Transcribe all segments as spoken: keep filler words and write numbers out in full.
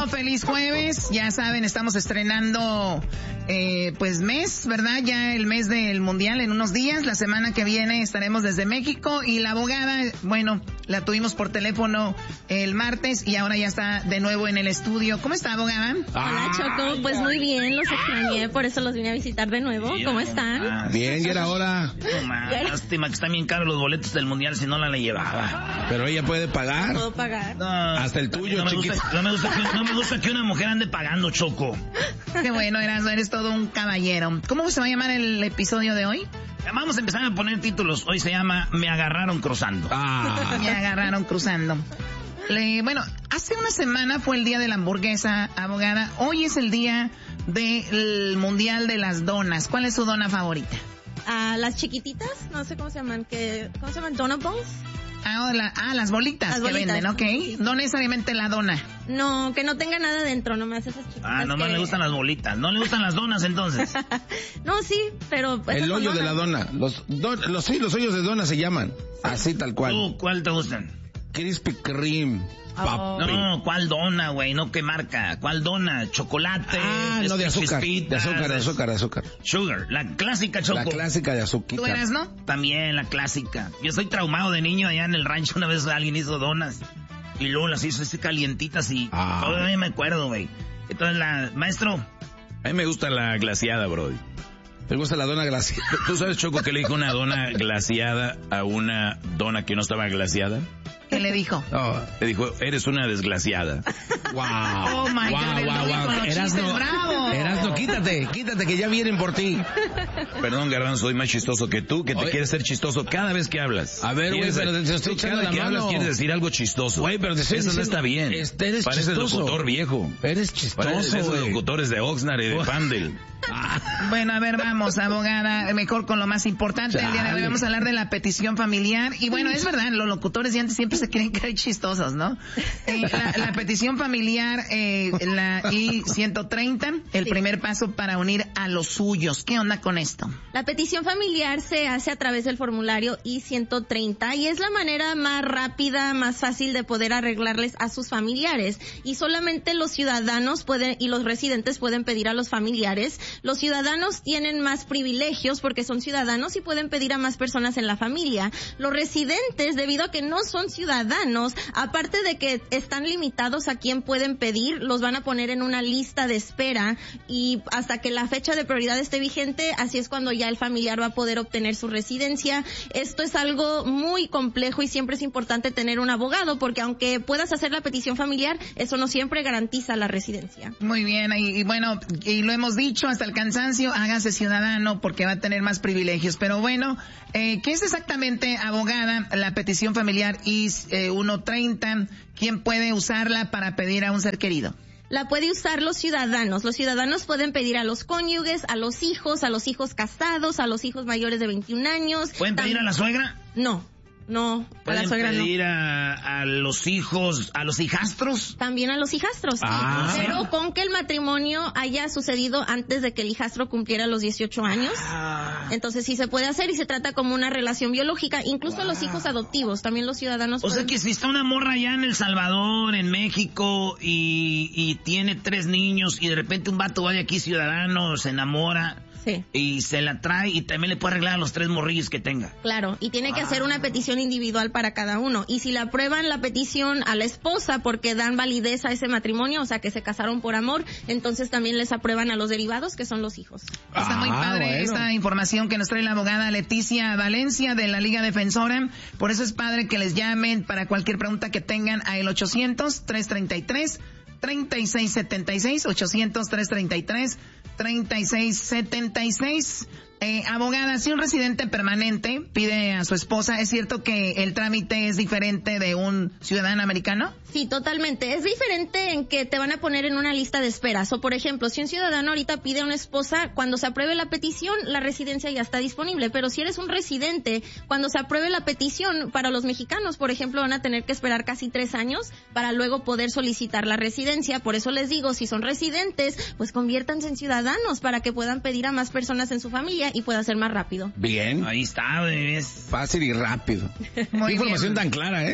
bueno, feliz jueves. Ya saben, estamos estrenando eh, pues mes, ¿verdad? Ya el mes del Mundial en unos días. La semana que viene estaremos desde México y la abogada, bueno, la tuvimos por teléfono el martes y ahora ya está de nuevo en el estudio. ¿Cómo está, abogada? Hola, Choco. Pues muy bien, los extrañé, por eso los vine a visitar de nuevo. ¿Cómo están? Bien, ya era hora. No, man, lástima que están bien caros los boletos del Mundial, si no la le llevaba. Pero ella puede pagar. ¿Puedo pagar? No, hasta el tuyo, no me, gusta, no, me gusta que, no me gusta que una mujer ande pagando, Choco. Qué bueno, eras, eres todo un caballero. ¿Cómo se va a llamar el episodio de hoy? Vamos a empezar a poner títulos. Hoy se llama Me agarraron cruzando. Ah. Me agarraron cruzando. Le, bueno, hace una semana fue el día de la hamburguesa, abogada. Hoy es el día del Mundial de las Donas. ¿Cuál es su dona favorita? Ah, las chiquititas, no sé cómo se llaman, que, ¿cómo se llaman? ¿Donut balls? Ah, la, ah, las bolitas las que bolitas, venden, ¿ok? sí. No necesariamente la dona. No, que no tenga nada dentro, nomás esas chiquitas. Ah, nomás que... le gustan las bolitas. No le gustan las donas, entonces. No, sí, pero... El hoyo de la dona. Los, don, los, sí, los hoyos de dona se llaman. Así, tal cual. ¿Tú cuál te gustan? Krispy Kreme. Oh. No, ¿cuál dona, güey? No, ¿qué marca? ¿Cuál dona? ¿Chocolate? Ah, no, de azúcar. De azúcar, de azúcar, de azúcar. Sugar, la clásica, Choco. La clásica de azúcar. ¿Tú eras, no? También, la clásica. Yo soy traumado de niño allá en el rancho. Una vez alguien hizo donas. Y luego las hizo así calientitas y ah. todavía me acuerdo, güey. Entonces, la, maestro. A mí me gusta la glaciada, brody. Me gusta la dona glaciada. ¿Tú sabes, Choco, que le dijo una dona glaciada a una dona que no estaba glaciada? ¿Qué le dijo? Oh. Le dijo, eres una desglaciada. Wow. Oh my wow, God. Wow, wow, wow. Erasno, bravo. Erasno, quítate, quítate que ya vienen por ti. Perdón, Garbanzo, soy más chistoso que tú, que te Oye. quieres ser chistoso cada vez que hablas. A ver, güey, Quieres- pero te estoy tú echando cada la que mano. hablas quieres decir algo chistoso. Güey, pero te estoy Eso no diciendo- está bien. Este, eres Pareces chistoso. locutor viejo. Eres Pareces chistoso, esos güey. locutores de Oxnard y de Pandel. Bueno, a ver, vamos, abogada, mejor con lo más importante. El día de hoy vamos a hablar de la petición familiar. Y bueno, es verdad, los locutores de antes siempre se creen que hay chistosos, ¿no? Eh, la, la petición familiar, eh, la I ciento treinta, el Sí. primer paso para unir a los suyos. ¿Qué onda con esto? La petición familiar se hace a través del formulario I ciento treinta y es la manera más rápida, más fácil de poder arreglarles a sus familiares. Y solamente los ciudadanos pueden y los residentes pueden pedir a los familiares. Los ciudadanos tienen más privilegios porque son ciudadanos y pueden pedir a más personas en la familia. Los residentes, debido a que no son ciudadanos, aparte de que están limitados a quién pueden pedir, los van a poner en una lista de espera y hasta que la fecha de prioridad esté vigente, así es cuando ya el familiar va a poder obtener su residencia. Esto es algo muy complejo y siempre es importante tener un abogado porque aunque puedas hacer la petición familiar, eso no siempre garantiza la residencia. Muy bien, y, y bueno, y lo hemos dicho hasta el cansancio, hágase ciudadano porque va a tener más privilegios. Pero bueno, eh, ¿qué es exactamente, abogada, la petición familiar I ciento treinta? ¿Quién puede usarla para pedir a un ser querido? La puede usar los ciudadanos. Los ciudadanos pueden pedir a los cónyuges, a los hijos, a los hijos casados, a los hijos mayores de veintiún años. ¿Pueden pedir Tam- a la suegra? No, no, a la ¿Pueden suegra no. pedir a, a los hijos, a los hijastros? También a los hijastros, sí. Ah. Pero con que el matrimonio haya sucedido antes de que el hijastro cumpliera los dieciocho años. Ah. Entonces sí se puede hacer y se trata como una relación biológica, incluso wow. los hijos adoptivos, también los ciudadanos O pueden... sea que si está una morra allá en El Salvador, en México, y, y tiene tres niños, y de repente un vato va de aquí ciudadano, se enamora... Sí. Y se la trae y también le puede arreglar a los tres morrillos que tenga. Claro, y tiene que Ah. hacer una petición individual para cada uno. Y si le aprueban la petición a la esposa porque dan validez a ese matrimonio, o sea que se casaron por amor, entonces también les aprueban a los derivados, que son los hijos. Está muy Ah, padre bueno. esta información que nos trae la abogada Leticia Valencia de la Liga Defensora. Por eso es padre que les llamen para cualquier pregunta que tengan a el ochocientos, trescientos treinta y tres, treinta y seis setenta y seis, ochocientos, trescientos treinta y tres, treinta y seis setenta y seis. Eh, abogada, si un residente permanente pide a su esposa, ¿es cierto que el trámite es diferente de un ciudadano americano? Sí, totalmente. Es diferente en que te van a poner en una lista de esperas. O, por ejemplo, si un ciudadano ahorita pide a una esposa, cuando se apruebe la petición, la residencia ya está disponible. Pero si eres un residente, cuando se apruebe la petición, para los mexicanos, por ejemplo, van a tener que esperar casi tres años para luego poder solicitar la residencia. Por eso les digo, si son residentes, pues conviértanse en ciudadanos para que puedan pedir a más personas en su familia y pueda ser más rápido. Bien. Ahí está, bebés. Fácil y rápido. Muy Qué información bien. tan clara, ¿eh?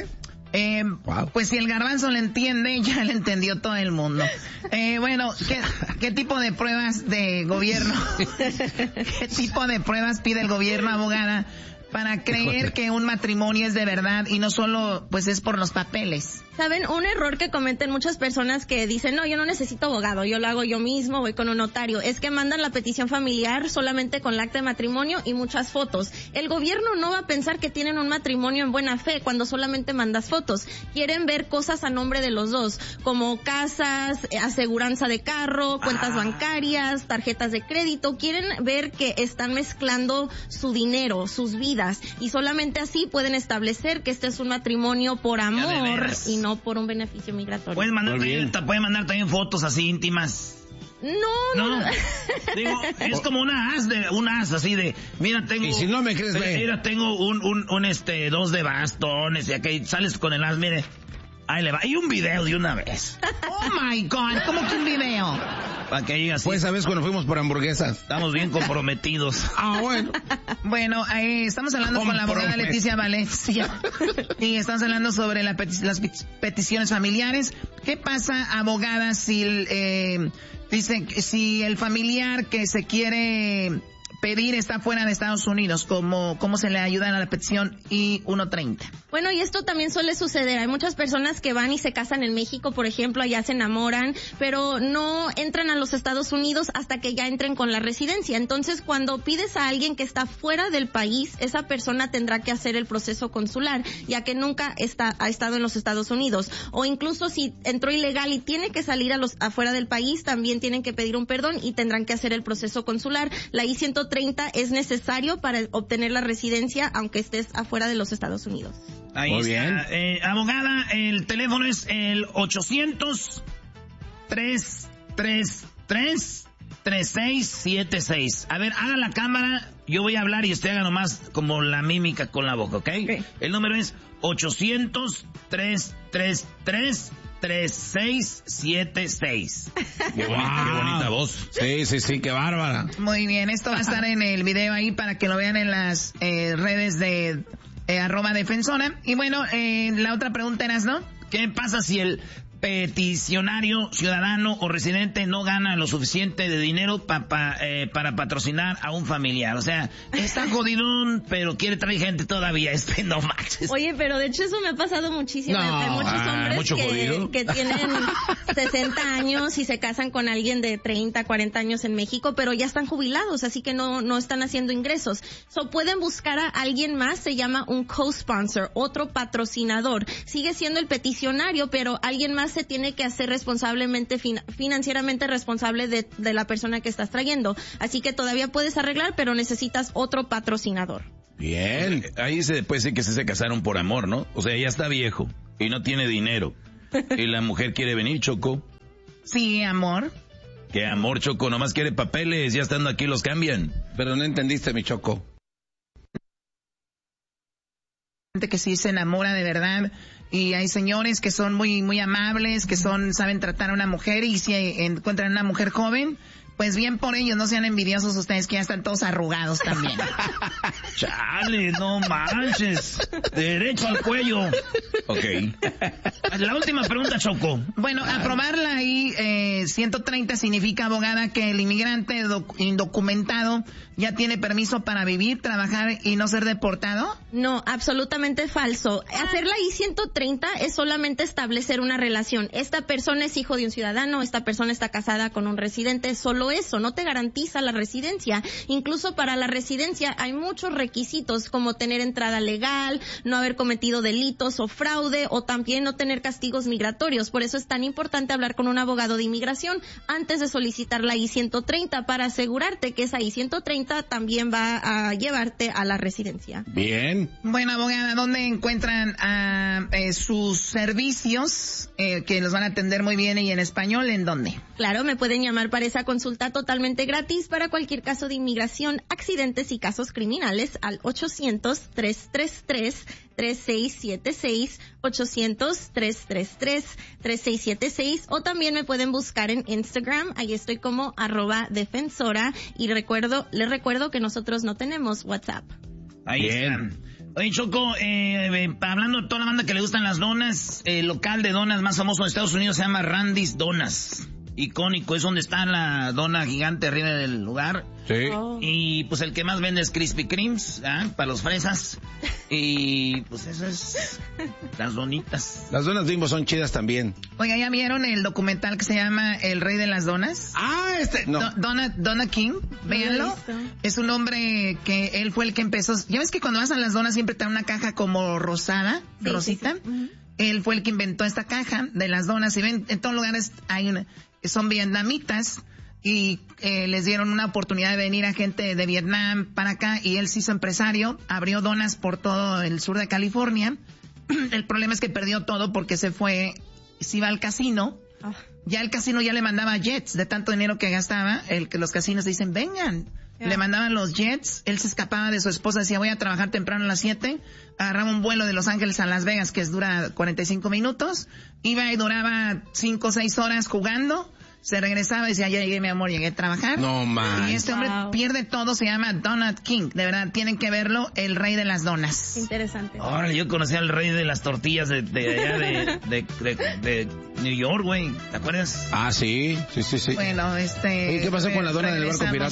Eh, wow. Pues si el garbanzo le entiende, ya le entendió todo el mundo. Eh, bueno, ¿qué, ¿qué tipo de pruebas de gobierno? ¿Qué tipo de pruebas pide el gobierno, abogada, para creer que un matrimonio es de verdad y no solo pues es por los papeles? ¿Saben? Un error que cometen muchas personas que dicen, no, yo no necesito abogado, yo lo hago yo mismo, voy con un notario, es que mandan la petición familiar solamente con el acta de matrimonio y muchas fotos. El gobierno no va a pensar que tienen un matrimonio en buena fe cuando solamente mandas fotos. Quieren ver cosas a nombre de los dos, como casas, aseguranza de carro, cuentas ah. bancarias, tarjetas de crédito. Quieren ver que están mezclando su dinero, sus vidas, y solamente así pueden establecer que este es un matrimonio por amor y no por un beneficio migratorio. Puedes mandar, también, pueden mandar también fotos así íntimas. No, no. no. Digo, es como una as de, una as así de, mira, tengo. Y si no me crees, ve. Mira, tengo un, un, un este, dos de bastones y aquí sales con el as, mire. Ahí le va. Y un video de una vez. Oh my God, ¿cómo que un video? Para que diga así. Pues sabes cuando fuimos por hamburguesas. Estamos bien comprometidos. Ah, bueno. Bueno, eh, estamos hablando con la abogada Leticia Valencia. Y estamos hablando sobre la peti- las peticiones familiares. ¿Qué pasa, abogada, si eh, dicen si el familiar que se quiere pedir está fuera de Estados Unidos? ¿Cómo, cómo se le ayuda a la petición I ciento treinta? Bueno, y esto también suele suceder. Hay muchas personas que van y se casan en México, por ejemplo, allá se enamoran, pero no entran a los Estados Unidos hasta que ya entren con la residencia. Entonces, cuando pides a alguien que está fuera del país, esa persona tendrá que hacer el proceso consular, ya que nunca está, ha estado en los Estados Unidos. O incluso si entró ilegal y tiene que salir a los afuera del país, también tienen que pedir un perdón y tendrán que hacer el proceso consular. La I ciento treinta es necesario para obtener la residencia, aunque estés afuera de los Estados Unidos. Ahí Muy está. bien. Eh, abogada, el teléfono es el ochocientos, tres tres tres, tres seis siete seis. A ver, haga la cámara, yo voy a hablar y usted haga nomás como la mímica con la boca, ¿ok? okay. El número es ochocientos, tres tres tres, tres seis siete seis. Qué, wow. Qué bonita voz. Sí, sí, sí, qué bárbara. Muy bien, esto va a estar en el video ahí para que lo vean en las eh, redes de eh, arroba defensora. Y bueno, eh, la otra pregunta era, ¿no? ¿Qué pasa si el peticionario, ciudadano o residente no gana lo suficiente de dinero pa, pa, eh, para patrocinar a un familiar? O sea, está jodidón, pero quiere traer gente todavía. Este no manches. Oye, pero de hecho eso me ha pasado muchísimo. No, hay muchos ah, hombres que, que tienen sesenta años y se casan con alguien de treinta, cuarenta años en México, pero ya están jubilados, así que no, no están haciendo ingresos. So, pueden buscar a alguien más, se llama un co-sponsor, otro patrocinador. Sigue siendo el peticionario, pero alguien más se tiene que hacer responsablemente, fin, financieramente responsable de, de la persona que estás trayendo. Así que todavía puedes arreglar, pero necesitas otro patrocinador. Bien. Ahí se puede decir que se, se casaron por amor, ¿no? O sea, ella está viejo y no tiene dinero. Y la mujer quiere venir, Choco. Sí, amor. ¿Qué amor, Choco? Nomás quiere papeles, ya estando aquí los cambian. Pero no entendiste, mi Choco. Que sí se enamora de verdad, y hay señores que son muy muy amables, que son saben tratar a una mujer, y si encuentran una mujer joven, pues bien por ellos, no sean envidiosos ustedes que ya están todos arrugados también. Chale, no manches. Derecho al cuello. Ok. La última pregunta, Choco. Bueno, aprobar la I eh, ciento treinta significa, abogada, que el inmigrante doc- indocumentado ya tiene permiso para vivir, trabajar y no ser deportado. No, absolutamente falso. Hacer la I ciento treinta es solamente establecer una relación. Esta persona es hijo de un ciudadano, esta persona está casada con un residente, solo eso, no te garantiza la residencia. Incluso para la residencia hay muchos requisitos, como tener entrada legal, no haber cometido delitos o fraude, o también no tener castigos migratorios. Por eso es tan importante hablar con un abogado de inmigración antes de solicitar la I ciento treinta, para asegurarte que esa I ciento treinta también va a llevarte a la residencia. Bien. Bueno, abogada, ¿dónde encuentran uh, eh, sus servicios eh, que los van a atender muy bien y en español? ¿En dónde? Claro, me pueden llamar para esa consulta totalmente gratis para cualquier caso de inmigración, accidentes y casos criminales al ochocientos, tres tres tres, tres seis siete seis, ochocientos, tres tres tres, tres seis siete seis, o también me pueden buscar en Instagram, ahí estoy como arroba defensora, y recuerdo, les recuerdo que nosotros no tenemos WhatsApp. Ahí Bien. están. Oye, Choco, eh, eh, hablando de toda la banda que le gustan las donas, el local de donas más famoso de Estados Unidos se llama Randy's Donas. Icónico, es donde está la dona gigante arriba del lugar. Sí. Oh. Y pues el que más vende es Krispy Kremes, ¿ah? Para los fresas. Y pues eso es las donitas. Las donas Bimbo son chidas también. Oiga, ¿ya vieron el documental que se llama El Rey de las Donas? Ah, este, no. Do- Donna, Donna King, véanlo. Es un hombre que él fue el que empezó. Ya ves que cuando vas a las donas siempre te dan una caja como rosada, Sí, rosita. sí, sí. Uh-huh. Él fue el que inventó esta caja de las donas. Y ven, en todos lugares hay una, son vietnamitas y eh, les dieron una oportunidad de venir a gente de Vietnam para acá y él se hizo empresario, abrió donas por todo el sur de California. El problema es que perdió todo porque se fue, se iba al casino. Oh. Ya el casino ya le mandaba jets de tanto dinero que gastaba. El que los casinos dicen, vengan. Yeah. Le mandaban los jets. Él se escapaba de su esposa. Decía, voy a trabajar temprano a las siete. Agarraba un vuelo de Los Ángeles a Las Vegas, que es, dura cuarenta y cinco minutos. Iba y duraba cinco o seis horas jugando. Se regresaba y decía, ya llegué, mi amor, llegué a trabajar. No, man. Y este hombre Wow. pierde todo. Se llama Donut King. De verdad, tienen que verlo. El rey de las donas. Interesante. Órale, yo conocí al rey de las tortillas de, de allá de, de, de, de New York, güey. ¿Te acuerdas? Ah, sí, sí, sí, sí. Bueno, este... ¿Y qué pasó con la dona del barco regresamos. pirata?